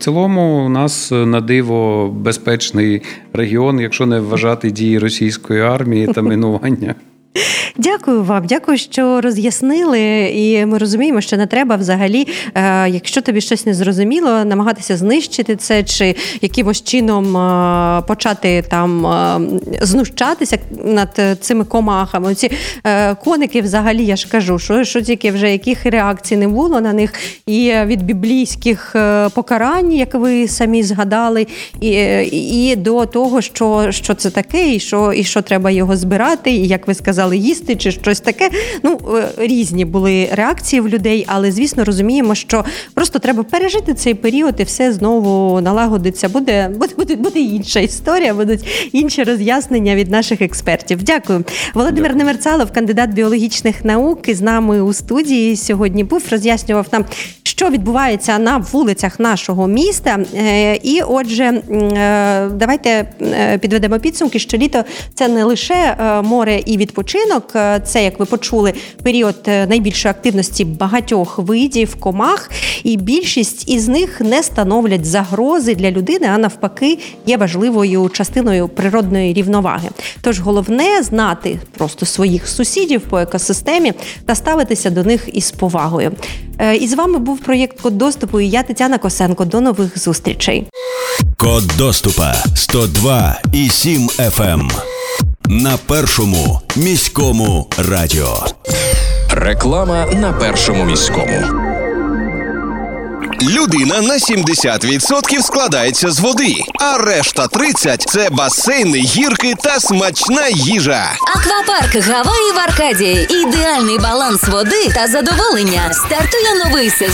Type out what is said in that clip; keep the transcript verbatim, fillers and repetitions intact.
цілому у нас на диво безпечний регіон, якщо не вважати дії російської армії та мінування. Дякую вам, дякую, що роз'яснили, і ми розуміємо, що не треба взагалі, якщо тобі щось не зрозуміло, намагатися знищити це, чи якимось чином почати там знущатися над цими комахами. Ці коники взагалі, я ж кажу, що, що тільки вже яких реакцій не було на них, і від біблійських покарань, як ви самі згадали, і, і до того, що, що це таке, і що, і що треба його збирати, і, як ви сказали, їсти, чи щось таке. Ну, різні були реакції в людей, але, звісно, розуміємо, що просто треба пережити цей період і все знову налагодиться. Буде, буде, буде, буде інша історія, будуть інші роз'яснення від наших експертів. Дякую. Володимир Дякую. Немерцалов, кандидат біологічних наук, із нами у студії сьогодні був, роз'яснював нам, що відбувається на вулицях нашого міста. І, отже, давайте підведемо підсумки, що літо – це не лише море і відпочинок, це, як ви почули, період найбільшої активності багатьох видів комах, і більшість із них не становлять загрози для людини, а навпаки є важливою частиною природної рівноваги. Тож головне – знати просто своїх сусідів по екосистемі та ставитися до них із повагою. І з вами був проєкт «Код доступу» і я, Тетяна Косенко. До нових зустрічей. Код доступа сто два і сім еф ем. На першому міському радіо. Реклама на першому міському. Людина на сімдесят відсотків складається з води, а решта тридцять – це басейни, гірки та смачна їжа. Аквапарк Гаваї в Аркадії. Ідеальний баланс води та задоволення. Стартує новий сезон.